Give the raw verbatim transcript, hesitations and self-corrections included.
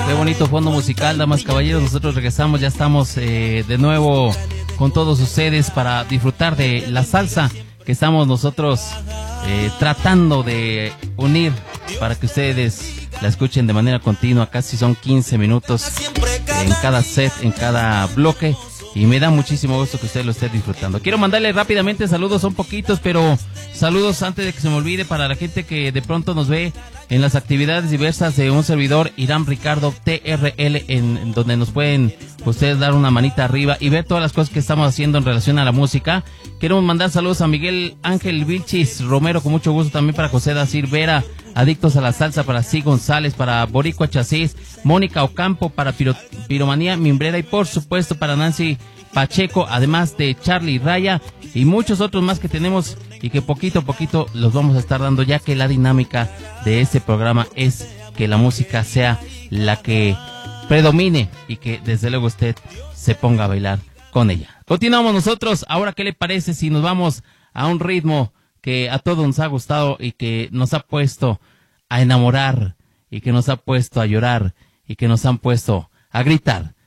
Qué bonito fondo musical, damas, caballeros. Nosotros regresamos, ya estamos eh, de nuevo con todos ustedes para disfrutar de la salsa que estamos nosotros eh, tratando de unir para que ustedes la escuchen de manera continua. Casi son quince minutos en cada set, en cada bloque, y me da muchísimo gusto que usted lo esté disfrutando. Quiero mandarle rápidamente saludos, son poquitos, pero saludos antes de que se me olvide para la gente que de pronto nos ve en las actividades diversas de un servidor, Irán Ricardo T R L, en, en donde nos pueden ustedes dar una manita arriba y ver todas las cosas que estamos haciendo en relación a la música. Queremos mandar saludos a Miguel Ángel Vilchis Romero, con mucho gusto, también para José da Silvera, Adictos a la Salsa, para C. González, para Boricua Chasis, Mónica Ocampo, para Piro, Piromanía Mimbrera, y por supuesto para Nancy Pacheco, además de Charlie Raya y muchos otros más que tenemos y que poquito a poquito los vamos a estar dando, ya que la dinámica de este programa es que la música sea la que predomine y que desde luego usted se ponga a bailar con ella. Continuamos nosotros. Ahora, ¿qué le parece si nos vamos a un ritmo que a todos nos ha gustado y que nos ha puesto a enamorar y que nos ha puesto a llorar y que nos han puesto a gritar?